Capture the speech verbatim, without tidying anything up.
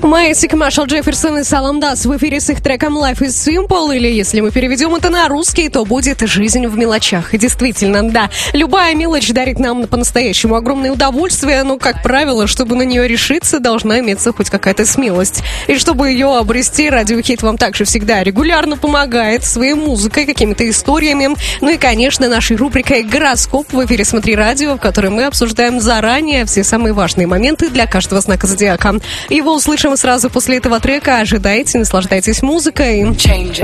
Мэйси, Маршал Джефферсон и Салам Дас в эфире с их треком Life is Simple, или если мы переведем это на русский, то будет «Жизнь в мелочах». И действительно, да, любая мелочь дарит нам по-настоящему огромное удовольствие, но, как правило, чтобы на нее решиться, должна иметься хоть какая-то смелость. И чтобы ее обрести, радиохит вам также всегда регулярно помогает своей музыкой, какими-то историями. Ну и, конечно, нашей рубрикой «Гороскоп» в эфире «Смотри радио», в которой мы обсуждаем заранее все самые важные моменты для каждого знака зодиака. Его услышим сразу после этого трека. Ожидайте, наслаждайтесь музыкой.